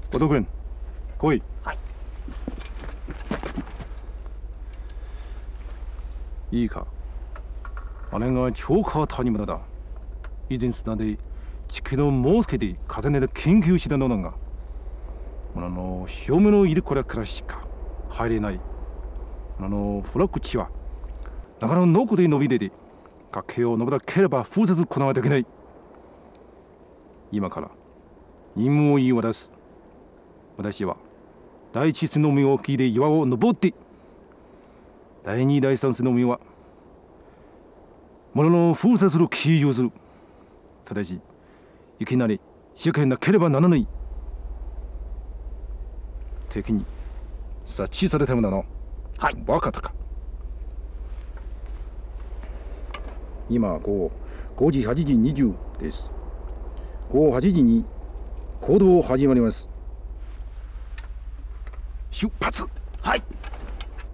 おとくん、来い。 はい。 いいか。姉が超過谷村だ。以前すなで地球のもうすけで重ねて研究したのだが、表面のいるこれからしか入れない。フラッグ地は、なかなかのこで伸び出て、崖を登らければ封鎖することができない。今から任務を言い渡す。私は第一線の海を聞いて岩を登って、第二第三線の海は物の封鎖する記事をする。ただしいきなり仕掛けなければならない。敵に察知されたものだな。 はい。 分かったか。今5時8時20です。午後8時に行動を始まります。出発。 はい。